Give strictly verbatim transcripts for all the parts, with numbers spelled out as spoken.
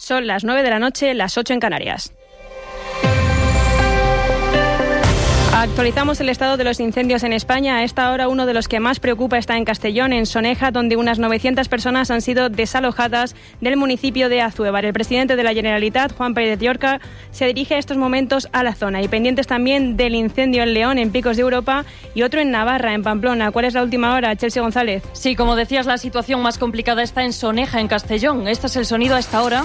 Son las nueve de la noche, las ocho en Canarias. Actualizamos el estado de los incendios en España. A esta hora uno de los que más preocupa está en Castellón, en Soneja, donde unas novecientas personas han sido desalojadas del municipio de Azuévar. El presidente de la Generalitat, Juan Pérez Llorca, se dirige a estos momentos a la zona. Y pendientes también del incendio en León, en Picos de Europa, y otro en Navarra, en Pamplona. ¿Cuál es la última hora, Chelsea González? Sí, como decías, la situación más complicada está en Soneja, en Castellón. Este es el sonido a esta hora.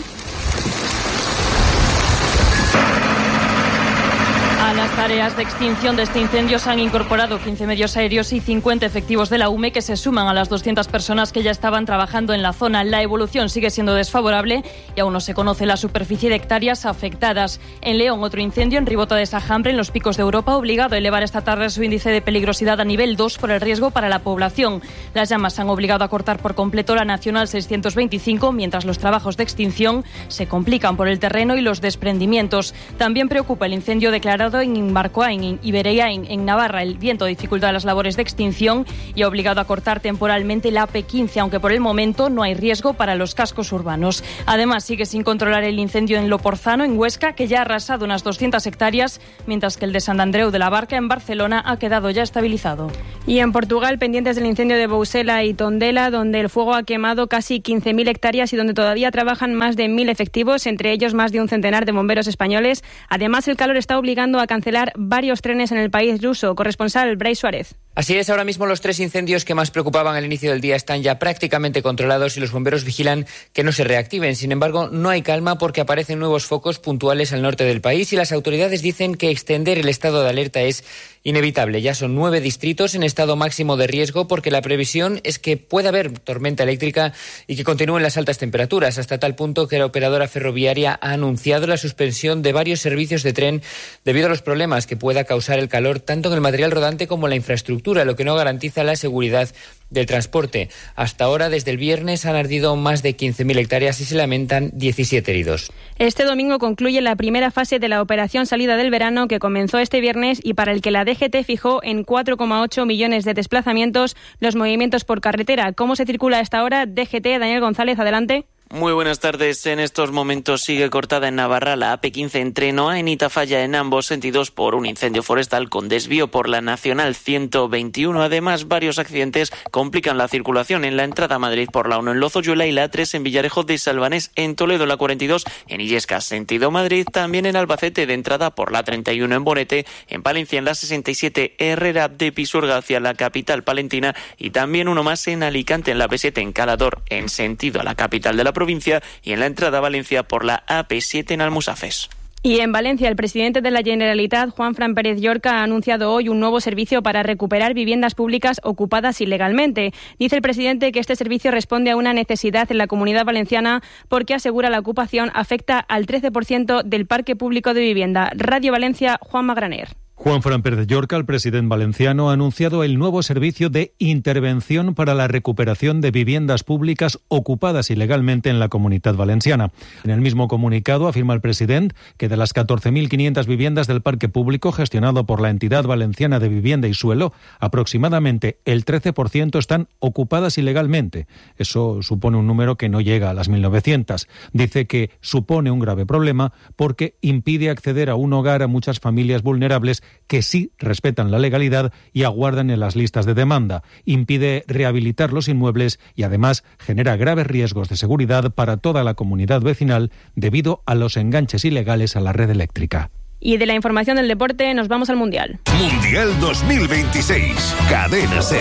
A las tareas de extinción de este incendio se han incorporado quince medios aéreos y cincuenta efectivos de la U M E, que se suman a las doscientas personas que ya estaban trabajando en la zona. La evolución sigue siendo desfavorable y aún no se conoce la superficie de hectáreas afectadas. En León, otro incendio en Ribota de Sajambre, en los Picos de Europa, obligado a elevar esta tarde su índice de peligrosidad a nivel dos por el riesgo para la población. Las llamas han obligado a cortar por completo la Nacional seiscientos veinticinco, mientras los trabajos de extinción se complican por el terreno y los desprendimientos. También preocupa el incendio declarado en Barcoain, en Ibereain, en Navarra. El viento dificulta las labores de extinción y ha obligado a cortar temporalmente la A P quince, aunque por el momento no hay riesgo para los cascos urbanos. Además, sigue sin controlar el incendio en Loporzano, en Huesca, que ya ha arrasado unas doscientas hectáreas, mientras que el de Sant Andreu de la Barca, en Barcelona, ha quedado ya estabilizado. Y en Portugal, pendientes del incendio de Bousela y Tondela, donde el fuego ha quemado casi quince mil hectáreas y donde todavía trabajan más de mil efectivos, entre ellos más de un centenar de bomberos españoles. Además, el calor está obligando a cancelar varios trenes en el país luso. Corresponsal Brais Suárez. Así es, ahora mismo los tres incendios que más preocupaban al inicio del día están ya prácticamente controlados y los bomberos vigilan que no se reactiven. Sin embargo, no hay calma porque aparecen nuevos focos puntuales al norte del país y las autoridades dicen que extender el estado de alerta es inevitable. Ya son nueve distritos en estado máximo de riesgo porque la previsión es que pueda haber tormenta eléctrica y que continúen las altas temperaturas, hasta tal punto que la operadora ferroviaria ha anunciado la suspensión de varios servicios de tren debido a los problemas que pueda causar el calor tanto en el material rodante como en la infraestructura, lo que no garantiza la seguridad del transporte. Hasta ahora, desde el viernes, han ardido más de quince mil hectáreas y se lamentan diecisiete heridos. Este domingo concluye la primera fase de la operación salida del verano, que comenzó este viernes y para el que la D G T fijó en cuatro coma ocho millones de desplazamientos los movimientos por carretera. ¿Cómo se circula a esta hora? D G T, Daniel González, adelante. Muy buenas tardes. En estos momentos sigue cortada en Navarra la A P quince entre Noa y Itafalla en ambos sentidos por un incendio forestal con desvío por la Nacional ciento veintiuno. Además, varios accidentes complican la circulación en la entrada a Madrid por la uno en Lozoyuela y la A tres en Villarejo de Salvanés, en Toledo la cuarenta y dos, en Illescas sentido Madrid, también en Albacete de entrada por la treinta y uno en Bonete, en Palencia en la sesenta y siete, Herrera de Pisuerga hacia la capital palentina y también uno más en Alicante en la P siete en Calador en sentido a la capital de la provincia y en la entrada a Valencia por la A P siete en Almusafes. Y en Valencia, el presidente de la Generalitat, Juan Fran Pérez Llorca, ha anunciado hoy un nuevo servicio para recuperar viviendas públicas ocupadas ilegalmente. Dice el presidente que este servicio responde a una necesidad en la Comunidad Valenciana porque, asegura, la ocupación afecta al trece por ciento del parque público de vivienda. Radio Valencia, Juan Magraner. Juan Fran Pérez Llorca, el presidente valenciano, ha anunciado el nuevo servicio de intervención para la recuperación de viviendas públicas ocupadas ilegalmente en la Comunidad Valenciana. En el mismo comunicado afirma el presidente que de las catorce mil quinientas viviendas del parque público gestionado por la entidad valenciana de vivienda y suelo, aproximadamente el trece por ciento están ocupadas ilegalmente. Eso supone un número que no llega a las mil novecientas. Dice que supone un grave problema porque impide acceder a un hogar a muchas familias vulnerables que sí respetan la legalidad y aguardan en las listas de demanda. Impide rehabilitar los inmuebles y además genera graves riesgos de seguridad para toda la comunidad vecinal debido a los enganches ilegales a la red eléctrica. Y de la información del deporte nos vamos al Mundial. Mundial dos mil veintiséis, Cadena SER.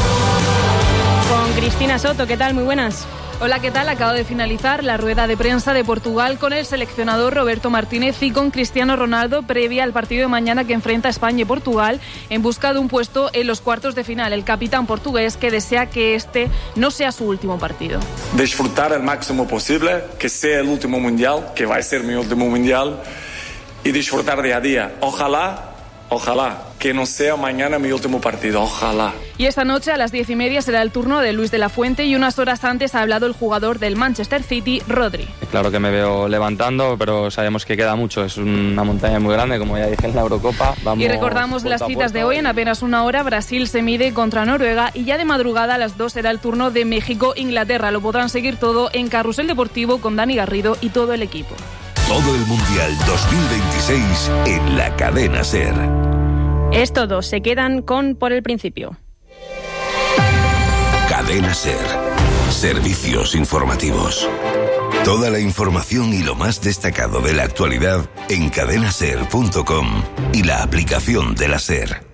Con Cristina Soto, ¿qué tal? Muy buenas. Hola, ¿qué tal? Acabo de finalizar la rueda de prensa de Portugal con el seleccionador Roberto Martínez y con Cristiano Ronaldo previa al partido de mañana que enfrenta a España y Portugal en busca de un puesto en los cuartos de final. El capitán portugués que desea que este no sea su último partido. Disfrutar al máximo posible, que sea el último mundial, que va a ser mi último mundial, y disfrutar día a día. Ojalá Ojalá que no sea mañana mi último partido, ojalá. Y esta noche a las diez y media será el turno de Luis de la Fuente y unas horas antes ha hablado el jugador del Manchester City, Rodri. Claro que me veo levantando, pero sabemos que queda mucho. Es una montaña muy grande, como ya dije en la Eurocopa. Vamos y recordamos las citas de hoy. En apenas una hora Brasil se mide contra Noruega y ya de madrugada a las dos será el turno de México-Inglaterra. Lo podrán seguir todo en Carrusel Deportivo con Dani Garrido y todo el equipo. Todo el Mundial dos mil veintiséis en la cadena SER. Es todo, se quedan con Por el Principio. Cadena SER. Servicios informativos. Toda la información y lo más destacado de la actualidad en cadena ser punto com y la aplicación de la SER.